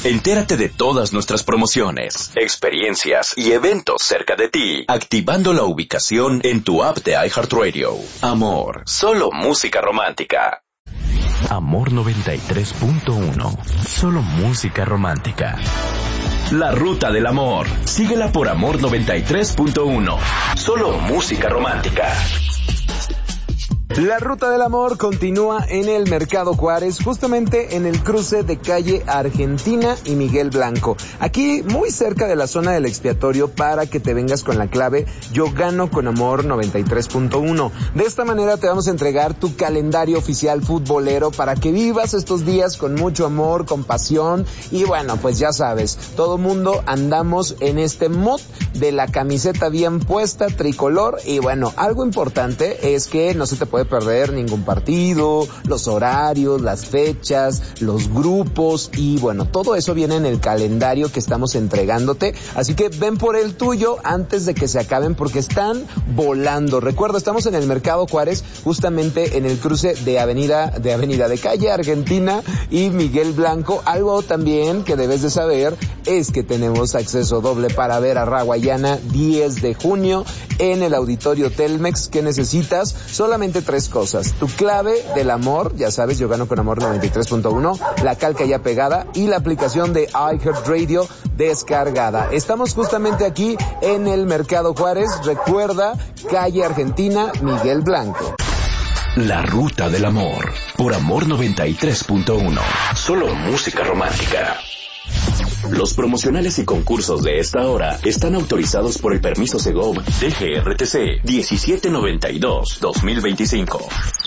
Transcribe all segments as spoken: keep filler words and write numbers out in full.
Entérate de todas nuestras promociones, experiencias y eventos cerca de ti, activando la ubicación en tu app de iHeartRadio. Amor, solo música romántica. Amor noventa y tres punto uno, solo música romántica. La Ruta del Amor. Síguela por Amor noventa y tres punto uno, solo música romántica. La Ruta del Amor continúa en el Mercado Juárez, justamente en el cruce de calle Argentina y Miguel Blanco. Aquí, muy cerca de la zona del expiatorio, para que te vengas con la clave Yo Gano con Amor noventa y tres punto uno. De esta manera te vamos a entregar tu calendario oficial futbolero para que vivas estos días con mucho amor, con pasión. Y bueno, pues ya sabes, todo mundo andamos en este mood de la camiseta bien puesta, tricolor. Y bueno, algo importante es que no se te puede perder ningún partido, los horarios, las fechas, los grupos y bueno, todo eso viene en el calendario que estamos entregándote, así que ven por el tuyo antes de que se acaben porque están volando. Recuerda, estamos en el Mercado Juárez, justamente en el cruce de avenida, de avenida de calle Argentina y Miguel Blanco. Algo también que debes de saber es que tenemos acceso doble para ver a Raguayana diez de junio en el Auditorio Telmex. ¿Qué necesitas? Solamente tres cosas: tu clave del amor, ya sabes, Yo Gano con Amor noventa y tres punto uno, la calca ya pegada y la aplicación de iHeartRadio descargada. Estamos justamente aquí en el Mercado Juárez, recuerda, calle Argentina, Miguel Blanco. La Ruta del Amor, por Amor noventa y tres punto uno, solo música romántica. Los promocionales y concursos de esta hora están autorizados por el permiso Segov D G R T C diecisiete noventa y dos dos mil veinticinco.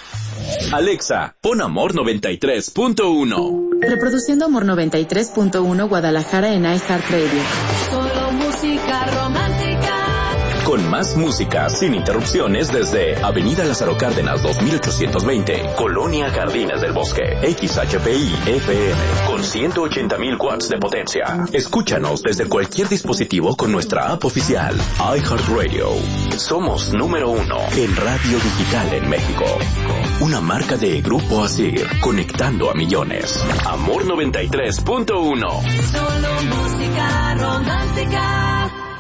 Alexa, pon Amor noventa y tres punto uno. Reproduciendo Amor noventa y tres punto uno Guadalajara en iHeartRadio. Solo música romántica. Con más música sin interrupciones desde Avenida Lázaro Cárdenas dos mil ochocientos veinte, Colonia Jardines del Bosque, X H P I F M, con ciento ochenta mil watts de potencia. Escúchanos desde cualquier dispositivo con nuestra app oficial, iHeartRadio. Somos número uno en radio digital en México. Una marca de Grupo Asir, conectando a millones. Amor noventa y tres punto uno. Solo música romántica.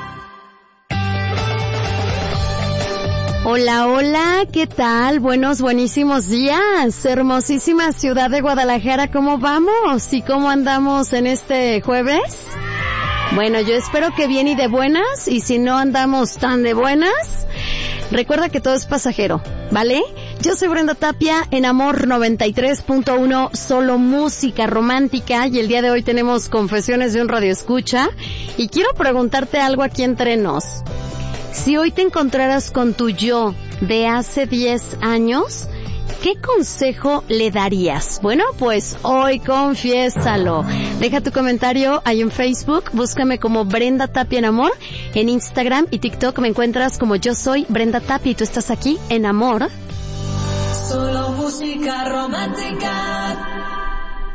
Hola, hola, ¿qué tal? Buenos, buenísimos días. Hermosísima ciudad de Guadalajara, ¿cómo vamos? ¿Y cómo andamos en este jueves? Bueno, yo espero que bien y de buenas, y si no andamos tan de buenas, recuerda que todo es pasajero, ¿vale? Yo soy Brenda Tapia en Amor noventa y tres punto uno, solo música romántica, y el día de hoy tenemos confesiones de un radioescucha, y quiero preguntarte algo aquí entre nos. Si hoy te encontraras con tu yo de hace diez años, ¿qué consejo le darías? Bueno, pues hoy confiésalo. Deja tu comentario ahí en Facebook, búscame como Brenda Tapia en Amor, en Instagram y TikTok me encuentras como Yo Soy Brenda Tapia y tú estás aquí en Amor. Solo música romántica.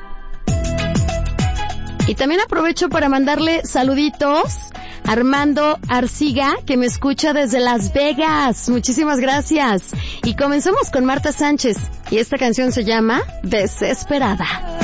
Y también aprovecho para mandarle saluditos a Armando Arciga, que me escucha desde Las Vegas. Muchísimas gracias. Y comenzamos con Marta Sánchez. Y esta canción se llama Desesperada.